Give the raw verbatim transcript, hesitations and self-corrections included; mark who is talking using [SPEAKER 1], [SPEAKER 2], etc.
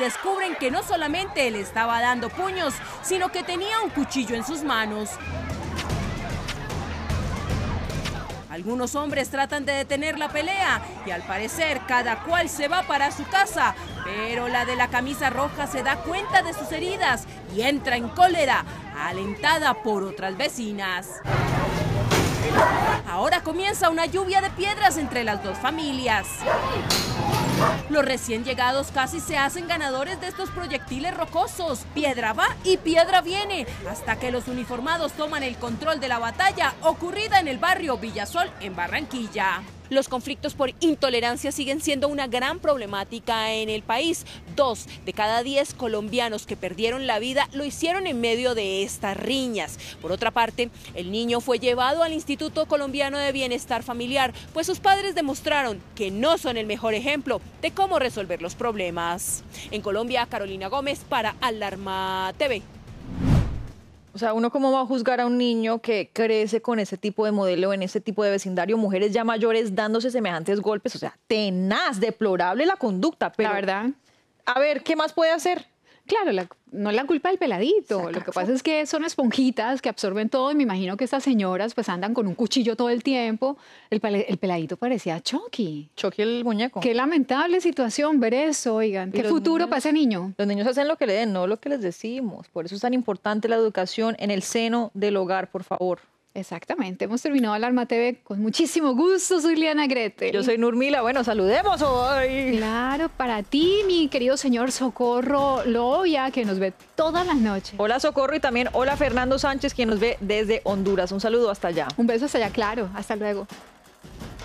[SPEAKER 1] descubren que no solamente le estaba dando puños, sino que tenía un cuchillo en sus manos. Algunos hombres tratan de detener la pelea y al parecer cada cual se va para su casa, pero la de la camisa roja se da cuenta de sus heridas y entra en cólera, alentada por otras vecinas. Ahora comienza una lluvia de piedras entre las dos familias. Los recién llegados casi se hacen ganadores de estos proyectiles rocosos. Piedra va y piedra viene, hasta que los uniformados toman el control de la batalla ocurrida en el barrio Villasol, en Barranquilla. Los conflictos por intolerancia siguen siendo una gran problemática en el país. Dos de cada diez colombianos que perdieron la vida lo hicieron en medio de estas riñas. Por otra parte, el niño fue llevado al Instituto Colombiano de Bienestar Familiar, pues sus padres demostraron que no son el mejor ejemplo de cómo resolver los problemas. En Colombia, Carolina Gómez para Alarma T V.
[SPEAKER 2] O sea, ¿uno cómo va a juzgar a un niño que crece con ese tipo de modelo, en ese tipo de vecindario, mujeres ya mayores dándose semejantes golpes? O sea, tenaz, deplorable la conducta. Pero,
[SPEAKER 3] la verdad.
[SPEAKER 2] A ver, ¿qué más puede hacer?
[SPEAKER 3] Claro, la, no es la culpa del peladito.
[SPEAKER 2] ¿Acaso?
[SPEAKER 3] Lo que pasa es que son esponjitas que absorben todo y me imagino que estas señoras pues andan con un cuchillo todo el tiempo. El, el peladito parecía Chucky.
[SPEAKER 2] Chucky el muñeco.
[SPEAKER 3] Qué lamentable situación ver eso, oigan. Qué futuro
[SPEAKER 2] niños,
[SPEAKER 3] para ese niño.
[SPEAKER 2] Los niños hacen lo que le den, no lo que les decimos. Por eso es tan importante la educación en el seno del hogar, por favor.
[SPEAKER 3] Exactamente. Hemos terminado Alarma T V con muchísimo gusto. Soy Liana Gretel.
[SPEAKER 2] Yo soy Nurmila. Bueno, saludemos hoy.
[SPEAKER 3] Claro, para ti, mi querido señor Socorro Loya, que nos ve todas las noches.
[SPEAKER 2] Hola, Socorro, y también hola, Fernando Sánchez, quien nos ve desde Honduras. Un saludo hasta allá.
[SPEAKER 3] Un beso hasta allá, claro. Hasta luego.